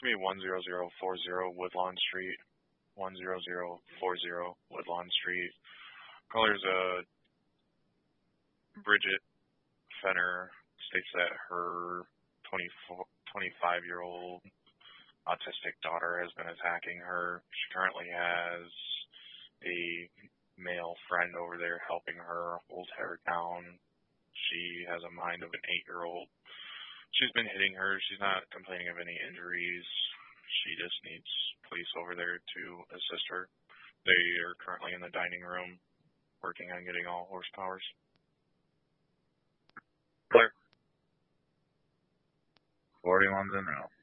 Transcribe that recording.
me 10040 Woodlawn Street. 10040 Woodlawn Street. Caller's Bridget Fenner states that her 25-year-old autistic daughter has been attacking her. She currently has a male friend over there helping her hold her down. She has a mind of an 8-year-old. She's been hitting her. She's not complaining of any injuries. She just needs police over there to assist her. They are currently in the dining room working on getting all horsepowers. Clear. 41's in row.